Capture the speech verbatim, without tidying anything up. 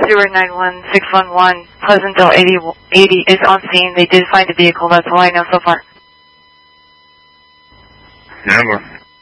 Sewer nine one six one one, Pleasantville eighty, eighty is on scene. They did find a vehicle. That's all I know so far. Never.